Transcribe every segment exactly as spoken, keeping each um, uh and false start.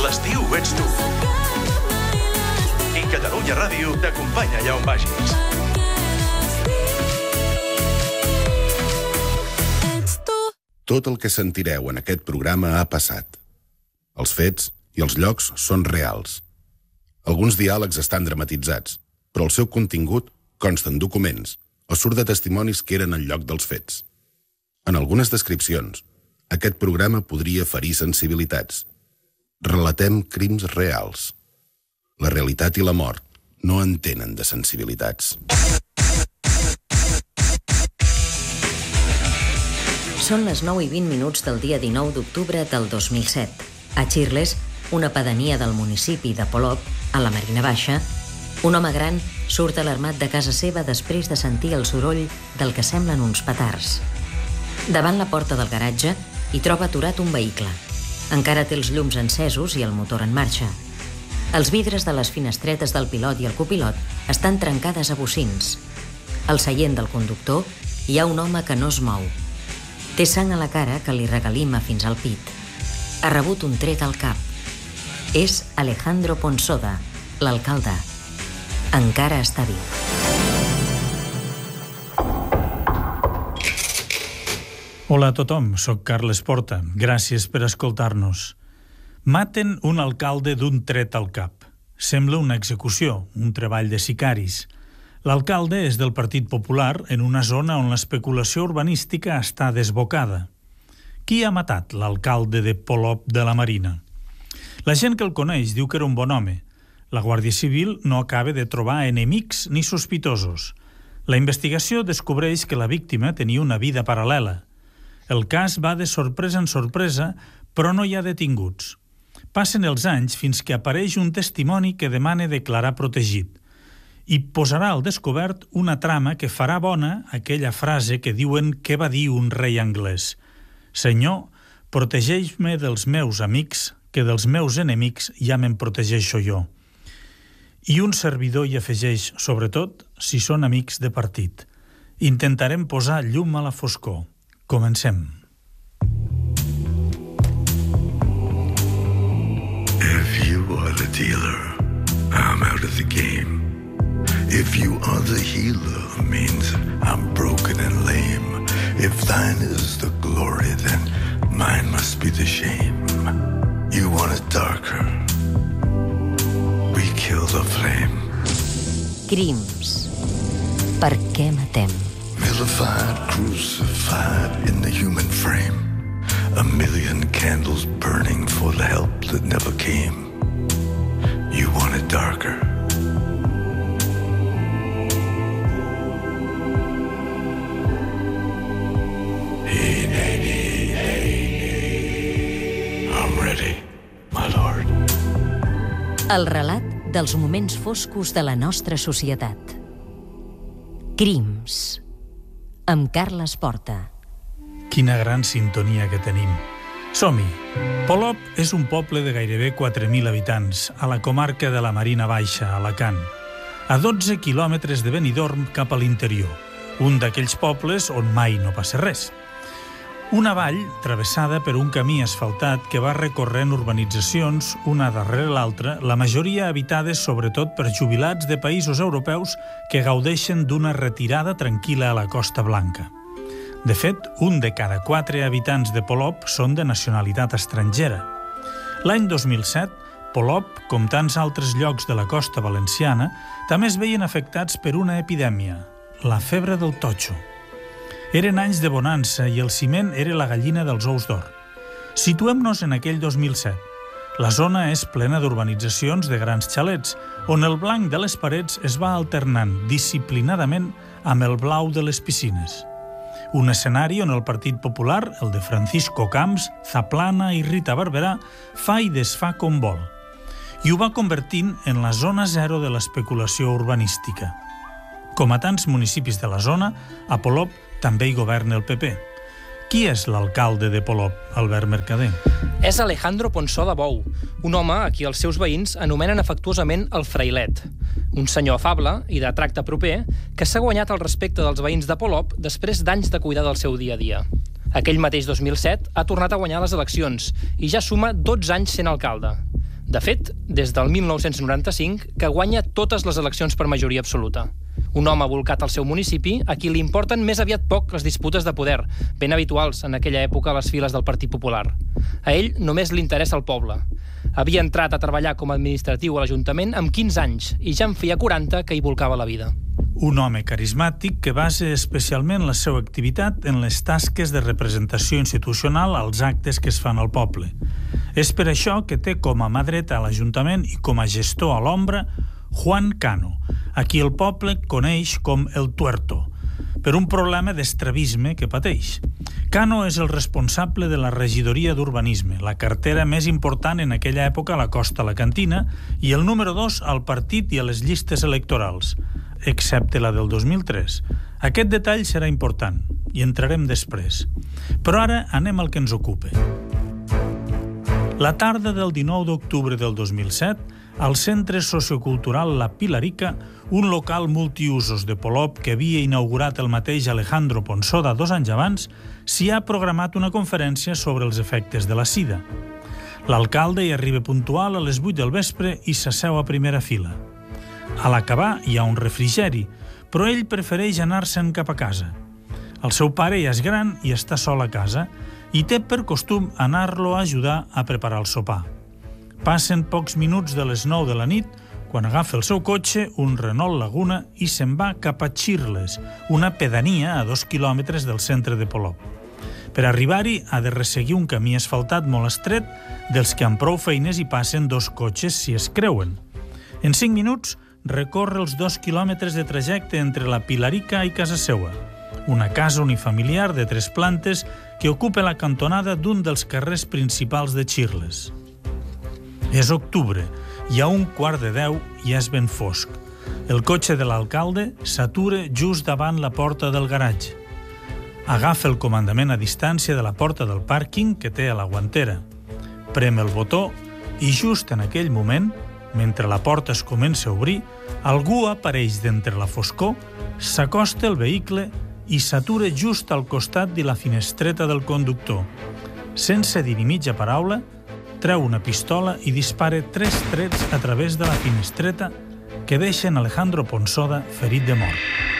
l'estiu ets tu. I Catalunya Ràdio t'acompanya allà on vagis. Tot el que sentireu en aquest programa ha passat. Els fets i els llocs són reals. Alguns diàlegs estan dramatitzats, però el seu contingut consta en documents o surt de testimonis que eren al lloc dels fets. En algunes descripcions, aquest programa podria ferir sensibilitats. Relatem crims reals. La realitat i la mort no entenen de sensibilitats. Són les nou i vint minuts del dia dinou d'octubre del dos mil set. A Xirles, una pedania del municipi de Polop, a la Marina Baixa, un home gran surt alarmat de casa seva després de sentir el soroll del que semblen uns petards. Davant la porta del garatge hi troba aturat un vehicle. Encara té els llums encesos i el motor en marxa. Els vidres de les finestretes del pilot i el copilot estan trencades a bocins. Al seient del conductor hi ha un home que no es mou. Té sang a la cara que li regalima fins al pit. Ha rebut un tret al cap. És Alejandro Ponsoda, l'alcalde. Encara està viu. Hola a tothom, soc Carles Porta. Gràcies per escoltar-nos. Maten un alcalde d'un tret al cap. Sembla una execució, un treball de sicaris. L'alcalde és del Partit Popular en una zona on l'especulació urbanística està desbocada. Qui ha matat l'alcalde de Polop de la Marina? La gent que el coneix diu que era un bon home. La Guàrdia Civil no acaba de trobar enemics ni sospitosos. La investigació descobreix que la víctima tenia una vida paral·lela. El cas va de sorpresa en sorpresa, però no hi ha detinguts. Passen els anys fins que apareix un testimoni que demana declarar protegit i posarà al descobert una trama que farà bona aquella frase que diuen que va dir un rei anglès: «Senyor, protegeix-me dels meus amics, que dels meus enemics ja me'n protegeixo jo». I un servidor hi afegeix, sobretot, si són amics de partit. Intentarem posar llum a la foscor. Comencem. If you are the dealer, I'm out of the game. If you are the healer, means I'm broken and lame. If thine is the glory, then mine must be the shame. You want it darker, we kill the flame. Crims. Per què matem? Vilified, crucified in the human frame. A million candles burning for the help that never came. You want it darker. Hey, hey, hey, hey. I'm ready, my lord. El relat dels moments foscos de la nostra societat. Crims. Amb Carles Porta. Quina gran sintonia que tenim. Som-hi! Polop és un poble de gairebé quatre mil habitants, a la comarca de la Marina Baixa, a Alacant, a dotze quilòmetres de Benidorm cap a l'interior, un d'aquells pobles on mai no passa res. Una vall travessada per un camí asfaltat que va recorrent urbanitzacions, una darrere l'altra, la majoria habitades sobretot per jubilats de països europeus que gaudeixen d'una retirada tranquil·la a la Costa Blanca. De fet, un de cada quatre habitants de Polop són de nacionalitat estrangera. L'any dos mil set, Polop, com tants altres llocs de la costa valenciana, també es veien afectats per una epidèmia, la febre del totxo. Eren anys de bonança i el ciment era la gallina dels ous d'or. Situem-nos en aquell dos mil set. La zona és plena d'urbanitzacions de grans xalets, on el blanc de les parets es va alternant disciplinadament amb el blau de les piscines. Un escenari on el Partit Popular, el de Francisco Camps, Zaplana i Rita Barberà, fa i desfà com vol. I ho va convertint en la zona zero de l'especulació urbanística. Com a tants municipis de la zona, a Polop també hi governa el P P. Qui és l'alcalde de Polop, Albert Mercader? És Alejandro Ponsoda Bou, un home a qui els seus veïns anomenen afectuosament el frailet. Un senyor afable i de tracte proper que s'ha guanyat el respecte dels veïns de Polop després d'anys de cuidar del seu dia a dia. Aquell mateix dos mil set ha tornat a guanyar les eleccions i ja suma dotze anys sent alcalde. De fet, des del mil nou-cents noranta-cinc, que guanya totes les eleccions per majoria absoluta. Un home volcat al seu municipi, a qui li importen més aviat poc les disputes de poder, ben habituals en aquella època a les files del Partit Popular. A ell només li interessa el poble. Havia entrat a treballar com a administratiu a l'Ajuntament amb quinze anys i ja en feia quaranta que hi volcava la vida. Un home carismàtic que basa especialment la seva activitat en les tasques de representació institucional als actes que es fan al poble. És per això que té com a mà dreta a l'Ajuntament i com a gestor a l'ombra Juan Cano, a qui el poble coneix com el Tuerto, per un problema d'estrabisme que pateix. Cano és el responsable de la regidoria d'urbanisme, la cartera més important en aquella època a la costa alacantina i el número dos al partit i a les llistes electorals, excepte la del dos mil tres. Aquest detall serà important, i entrarem després. Però ara anem al que ens ocupa. La tarda del dinou d'octubre del dos mil set, al Centre Sociocultural La Pilarica, un local multiusos de Polop que havia inaugurat el mateix Alejandro Ponsoda dos anys abans, s'hi ha programat una conferència sobre els efectes de la sida. L'alcalde hi arriba puntual a les vuit del vespre i s'asseu a primera fila. A l'acabar hi ha un refrigeri, però ell prefereix anar-se'n cap a casa. El seu pare ja és gran i està sol a casa i té per costum anar-lo a ajudar a preparar el sopar. Passen pocs minuts de les nou de la nit quan agafa el seu cotxe, un Renault Laguna, i se'n va cap a Xirles, una pedania a dos quilòmetres del centre de Polop. Per arribar-hi ha de resseguir un camí asfaltat molt estret dels que amb prou feines hi passen dos cotxes si es creuen. En cinc minuts recorre els dos quilòmetres de trajecte entre la Pilarica i casa seua, una casa unifamiliar de tres plantes que ocupa la cantonada d'un dels carrers principals de Xirles. És octubre, i a un quart de deu ja és ben fosc. El cotxe de l'alcalde s'atura just davant la porta del garatge. Agafa el comandament a distància de la porta del pàrquing que té a la guantera. Prem el botó i just en aquell moment, mentre la porta es comença a obrir, algú apareix d'entre la foscor, s'acosta el vehicle i s'atura just al costat de la finestreta del conductor. Sense dir ni mitja paraula, treu una pistola i dispara tres trets a través de la finestreta que deixen Alejandro Ponsoda ferit de mort.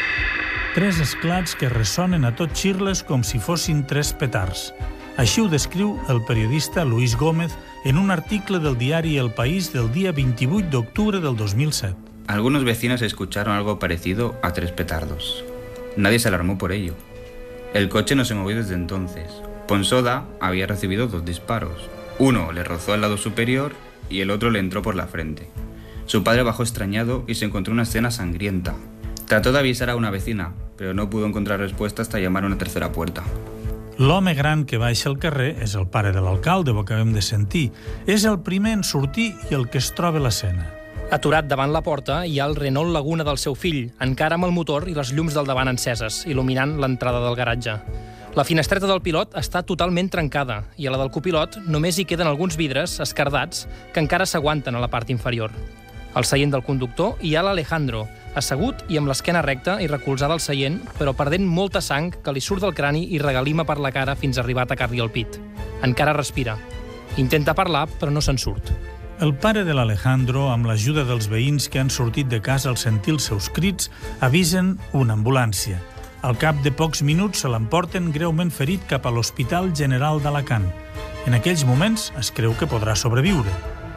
Tres esclats que ressonen a tot Xirles com si fossin tres petards. Així ho descriu el periodista Luis Gómez en un article del diari El País del día veintiocho de octubre del dos mil siete. Algunos vecinos escucharon algo parecido a tres petardos. Nadie se alarmó por ello. El coche no se movió desde entonces. Ponsoda había recibido dos disparos. Uno le rozó al lado superior y el otro le entró por la frente. Su padre bajó extrañado y se encontró una escena sangrienta. Trató de avisar a una vecina, pero no pudo encontrar respuesta hasta llamar a una tercera puerta. L'home gran que baixa al carrer és el pare de l'alcalde, ho acabem de sentir. És el primer en sortir i el que es troba a l'escena. Aturat davant la porta hi ha el Renault Laguna del seu fill, encara amb el motor i les llums del davant enceses, il·luminant l'entrada del garatge. La finestreta del pilot està totalment trencada i a la del copilot només hi queden alguns vidres escardats que encara s'aguanten a la part inferior. Al seient del conductor hi ha l'Alejandro, assegut i amb l'esquena recta i recolzada al seient, però perdent molta sang que li surt del crani i regalima per la cara fins a arribar a atacar-li el pit. Encara respira. Intenta parlar, però no se'n surt. El pare de l'Alejandro, amb l'ajuda dels veïns que han sortit de casa al sentir els seus crits, avisen una ambulància. Al cap de pocs minuts se l'emporten greument ferit cap a l'Hospital General d'Alacant. En aquells moments es creu que podrà sobreviure.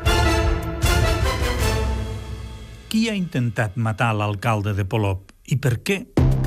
Qui ha intentat matar l'alcalde de Polop i per què?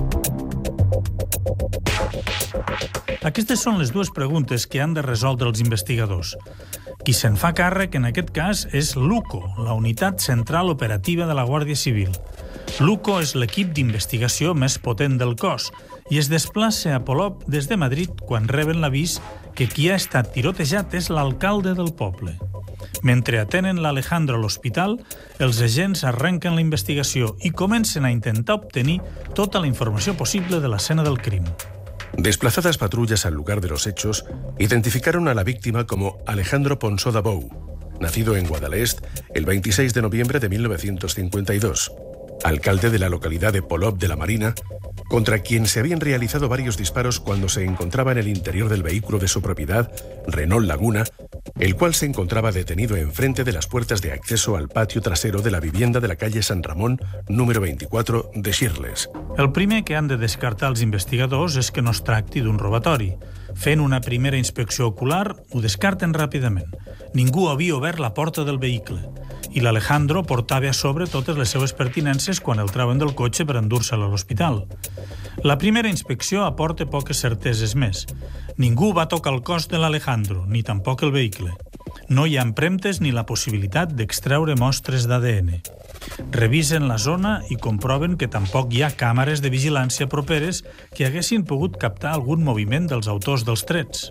Aquestes són les dues preguntes que han de resoldre els investigadors. Qui se'n fa càrrec en aquest cas és l'UCO, la Unitat Central Operativa de la Guàrdia Civil. L'UCO és l'equip d'investigació més potent del cos i es desplaça a Polop des de Madrid quan reben l'avís que qui ha estat tirotejat és l'alcalde del poble. Mentre atenen l'Alejandro a l'hospital, els agents arrenquen la investigació i comencen a intentar obtenir tota la informació possible de l'escena del crim. Desplazadas patrullas al lugar de los hechos identificaron a la víctima como Alejandro Ponsoda Bou, nacido en Guadalest el veintiséis de noviembre de mil novecientos cincuenta y dos, alcalde de la localidad de Polop de la Marina, contra quien se habían realizado varios disparos cuando se encontraba en el interior del vehículo de su propiedad, Renault Laguna, el cual se encontraba detenido enfrente de las puertas de acceso al patio trasero de la vivienda de la calle San Ramón, número veinticuatro de Xirles. El primer que han de descartar els investigadors és que no es tracti d'un robatori. Fent una primera inspecció ocular, ho descarten ràpidament. Ningú havia obert la porta del vehicle i l'Alejandro portava a sobre totes les seues pertinences quan el treuen del cotxe per endur-se'l a l'hospital. La primera inspecció aporta poques certeses més. Ningú va tocar el cos de l'Alejandro, ni tampoc el vehicle. No hi ha empremtes ni la possibilitat d'extreure mostres d'A D N. Revisen la zona i comproven que tampoc hi ha càmeres de vigilància properes que haguessin pogut captar algun moviment dels autors dels trets.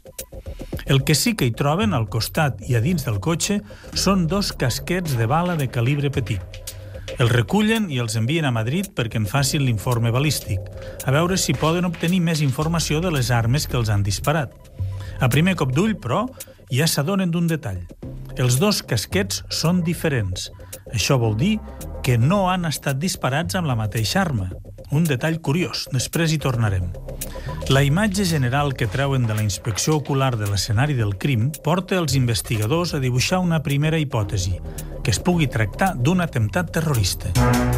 El que sí que hi troben al costat i a dins del cotxe són dos casquets de bala de calibre petit. Els recullen i els envien a Madrid perquè en facin l'informe balístic, a veure si poden obtenir més informació de les armes que els han disparat. A primer cop d'ull, però, ja s'adonen d'un detall. Els dos casquets són diferents. Això vol dir que no han estat disparats amb la mateixa arma. Un detall curiós, després hi tornarem. La imatge general que treuen de la inspecció ocular de l'escenari del crim porta els investigadors a dibuixar una primera hipòtesi, que es pugui tractar d'un atemptat terrorista.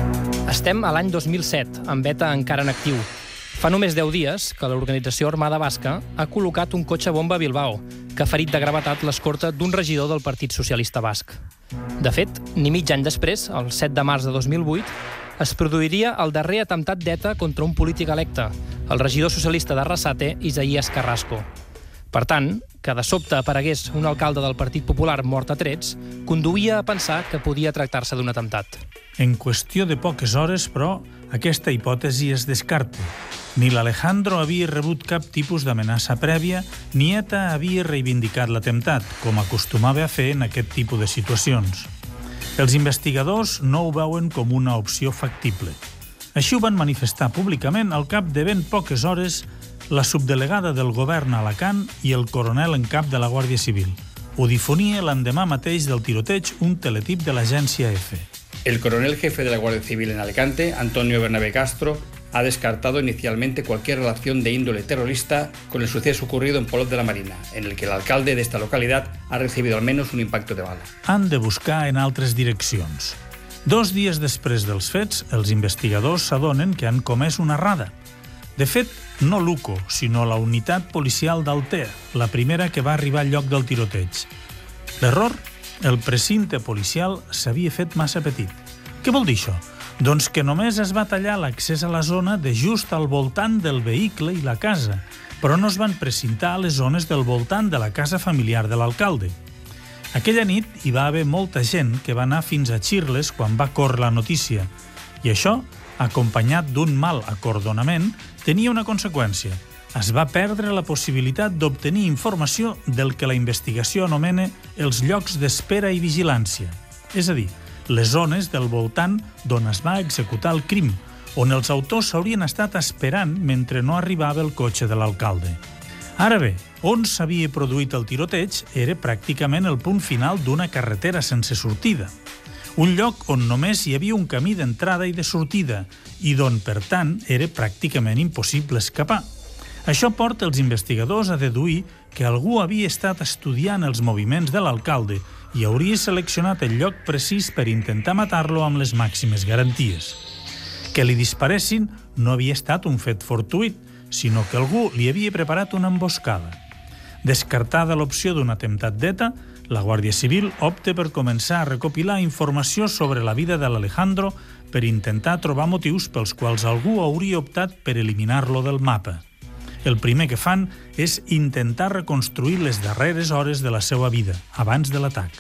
Estem a l'any dos mil set, amb ETA encara en actiu. Fa només deu dies que l'organització Armada Basca ha col·locat un cotxe bomba a Bilbao, que ha ferit de gravetat l'escorta d'un regidor del Partit Socialista Basc. De fet, ni mig any després, el set de març de dos mil vuit, es produiria el darrer atemptat d'ETA contra un polític electe, el regidor socialista d'Arrasate, Isaías Carrasco. Per tant, que de sobte aparegués un alcalde del Partit Popular mort a trets, conduïa a pensar que podia tractar-se d'un atemptat. En qüestió de poques hores, però, aquesta hipòtesi es descarta. Ni l'Alejandro havia rebut cap tipus d'amenaça prèvia, ni ETA havia reivindicat l'atemptat, com acostumava a fer en aquest tipus de situacions. Els investigadors no ho veuen com una opció factible. Així ho van manifestar públicament al cap de ben poques hores la subdelegada del govern a Alacant i el coronel en cap de la Guàrdia Civil. Ho difonia l'endemà mateix del tiroteig un teletip de l'agència EFE. El coronel jefe de la Guardia Civil en Alicante, Antonio Bernabé Castro, ha descartado inicialmente cualquier relación de índole terrorista con el suceso ocurrido en Polop de la Marina, en el que el alcalde de esta localidad ha recibido al menos un impacto de bala. Han de buscar en altres direccions. Dos dies després dels fets, els investigadors s'adonen que han comès una errada. De fet, no l'U C O, sinó la unitat policial d'Altea, la primera que va arribar al lloc del tiroteig. L'error? El precinte policial s'havia fet massa petit. Què vol dir això? Doncs que només es va tallar l'accés a la zona de just al voltant del vehicle i la casa, però no es van precintar a les zones del voltant de la casa familiar de l'alcalde. Aquella nit hi va haver molta gent que va anar fins a Xirles quan va córrer la notícia, i això, acompanyat d'un mal acordonament, tenia una conseqüència. Es va perdre la possibilitat d'obtenir informació del que la investigació anomena els llocs d'espera i vigilància, és a dir, les zones del voltant d'on es va executar el crim, on els autors s'haurien estat esperant mentre no arribava el cotxe de l'alcalde. Ara bé, on s'havia produït el tiroteig era pràcticament el punt final d'una carretera sense sortida. Un lloc on només hi havia un camí d'entrada i de sortida i d'on, per tant, era pràcticament impossible escapar. Això porta els investigadors a deduir que algú havia estat estudiant els moviments de l'alcalde i hauria seleccionat el lloc precís per intentar matar-lo amb les màximes garanties. Que li disparessin no havia estat un fet fortuït, sinó que algú li havia preparat una emboscada. Descartada l'opció d'un atemptat d'ETA, la Guàrdia Civil opta per començar a recopilar informació sobre la vida de l'Alejandro per intentar trobar motius pels quals algú hauria optat per eliminar-lo del mapa. El primer que fan és intentar reconstruir les darreres hores de la seva vida, abans de l'atac.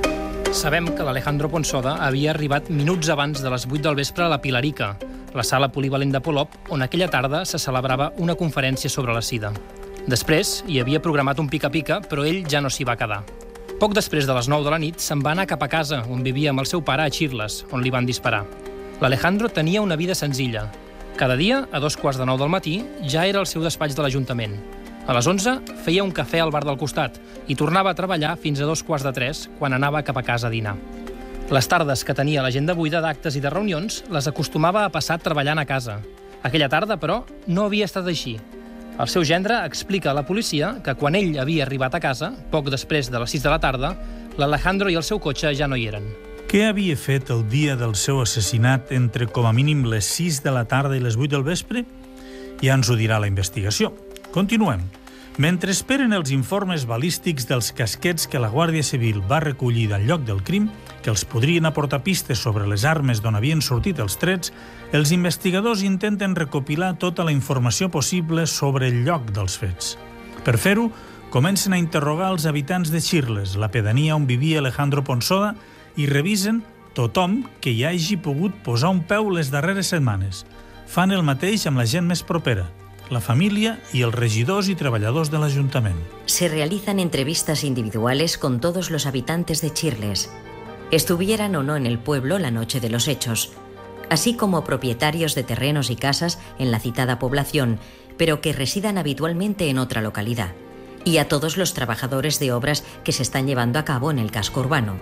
Sabem que l'Alejandro Ponsoda havia arribat minuts abans de les vuit del vespre a la Pilarica, la sala polivalent de Polop, on aquella tarda se celebrava una conferència sobre la sida. Després hi havia programat un pica-pica, però ell ja no s'hi va quedar. Poc després de les nou de la nit se'n va anar cap a casa, on vivia amb el seu pare a Xirles, on li van disparar. L'Alejandro tenia una vida senzilla. Cada dia, a dos quarts de nou del matí, ja era al seu despatx de l'Ajuntament. A les onze feia un cafè al bar del costat i tornava a treballar fins a dos quarts de tres, quan anava cap a casa a dinar. Les tardes que tenia l'agenda buida d'actes i de reunions les acostumava a passar treballant a casa. Aquella tarda, però, no havia estat així. El seu gendre explica a la policia que quan ell havia arribat a casa, poc després de les sis de la tarda, l'Alejandro i el seu cotxe ja no hi eren. Què havia fet el dia del seu assassinat entre com a mínim les sis de la tarda i les vuit del vespre? Ja ens ho dirà la investigació. Continuem. Mentre esperen els informes balístics dels casquets que la Guàrdia Civil va recollir del lloc del crim, que els podrien aportar pistes sobre les armes d'on havien sortit els trets, els investigadors intenten recopilar tota la informació possible sobre el lloc dels fets. Per fer-ho, comencen a interrogar els habitants de Xirles, la pedania on vivia Alejandro Ponsoda, i revisen tothom que hi hagi pogut posar un peu les darreres setmanes. Fan el mateix amb la gent més propera, la familia y els regidors y treballadors de l'Ajuntament. Se realizan entrevistas individuales con todos los habitantes de Xirles, estuvieran o no en el pueblo la noche de los hechos, así como propietarios de terrenos y casas en la citada población, pero que residan habitualmente en otra localidad, y a todos los trabajadores de obras que se están llevando a cabo en el casco urbano.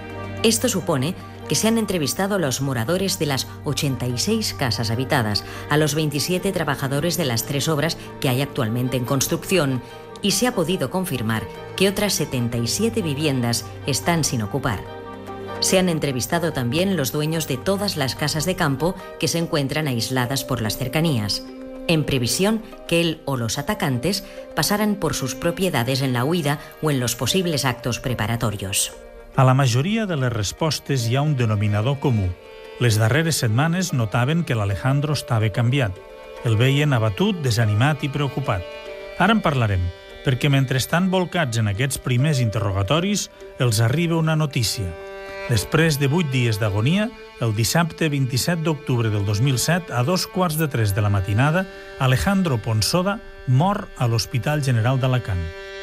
Esto supone que se han entrevistado a los moradores de las ochenta y seis casas habitadas, a los veintisiete trabajadores de las tres obras que hay actualmente en construcción, y se ha podido confirmar que otras setenta y siete viviendas están sin ocupar. Se han entrevistado también los dueños de todas las casas de campo que se encuentran aisladas por las cercanías, en previsión que él o los atacantes pasaran por sus propiedades en la huida o en los posibles actos preparatorios. A la majoria de les respostes hi ha un denominador comú. Les darreres setmanes notaven que l'Alejandro estava canviat. El veien abatut, desanimat i preocupat. Ara en parlarem, perquè mentre estan volcats en aquests primers interrogatoris, els arriba una notícia. Després de vuit dies d'agonia, el dissabte vint-i-set d'octubre del dos mil set, a dos quarts de tres de la matinada, Alejandro Ponsoda mor a l'Hospital General d'Alacant.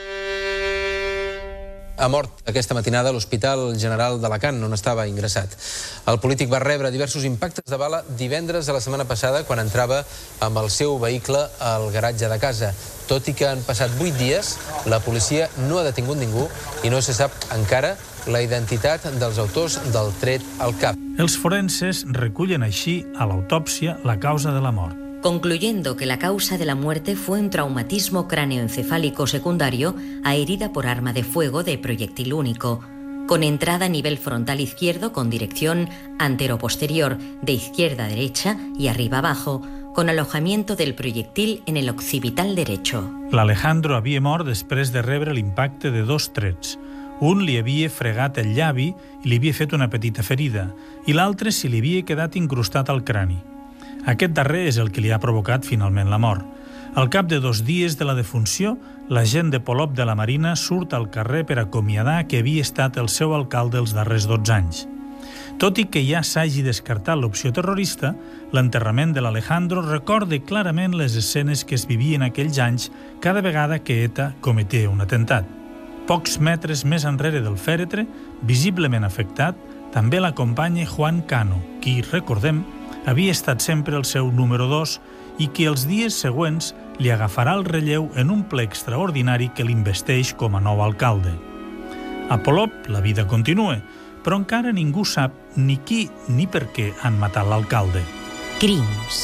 Ha mort aquesta matinada a l'Hospital General d'Alacant, on estava ingressat. El polític va rebre diversos impactes de bala divendres de la setmana passada quan entrava amb el seu vehicle al garatge de casa. Tot i que han passat vuit dies, la policia no ha detingut ningú i no se sap encara la identitat dels autors del tret al cap. Els forenses recullen així a l'autòpsia la causa de la mort. Concluyendo que la causa de la muerte fue un traumatismo cráneoencefálico secundario a herida por arma de fuego de proyectil único, con entrada a nivel frontal izquierdo con dirección antero-posterior de izquierda a derecha y arriba abajo, con alojamiento del proyectil en el occipital derecho. L'Alejandro havia mort després de rebre l'impacte de dos trets. Un li havia fregat el llavi i li havia fet una petita ferida, i l'altre se li havia quedat incrustat al crani. Aquest darrer és el que li ha provocat finalment la mort. Al cap de dos dies de la defunció, la gent de Polop de la Marina surt al carrer per acomiadar que havia estat el seu alcalde els darrers dotze anys. Tot i que ja s'hagi descartat l'opció terrorista, l'enterrament de l'Alejandro recorda clarament les escenes que es vivien aquells anys cada vegada que ETA cometia un atemptat. Pocs metres més enrere del fèretre, visiblement afectat, també l'acompanya Juan Cano, qui, recordem, havia estat sempre el seu número dos i que els dies següents li agafarà el relleu en un ple extraordinari que l'investeix com a nou alcalde. A Polop la vida continua, però encara ningú sap ni qui ni per què han matat l'alcalde. Crims.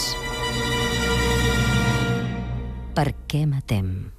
Per què matem?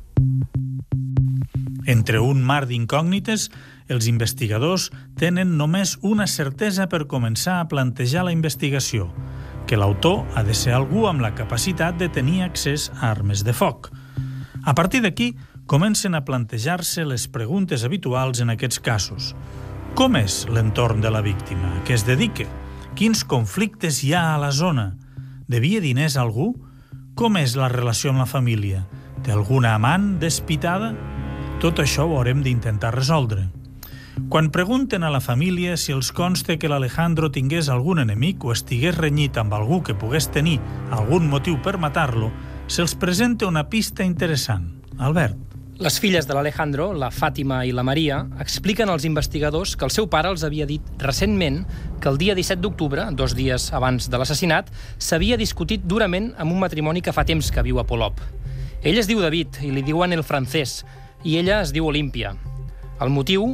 Entre un mar d'incògnites, els investigadors tenen només una certesa per començar a plantejar la investigació, que l'autor ha de ser algú amb la capacitat de tenir accés a armes de foc. A partir d'aquí, comencen a plantejar-se les preguntes habituals en aquests casos. Com és l'entorn de la víctima? A què es dedica? Quins conflictes hi ha a la zona? Devia diners a algú? Com és la relació amb la família? Té alguna amant despitada? Tot això ho haurem d'intentar resoldre. Quan pregunten a la família si els consta que l'Alejandro tingués algun enemic o estigués renyit amb algú que pogués tenir algun motiu per matar-lo, se'ls presenta una pista interessant. Albert. Les filles de l'Alejandro, la Fàtima i la Maria, expliquen als investigadors que el seu pare els havia dit recentment que el dia disset d'octubre, dos dies abans de l'assassinat, s'havia discutit durament amb un matrimoni que fa temps que viu a Polop. Ell es diu David i li diuen el francès, i ella es diu Olímpia. El motiu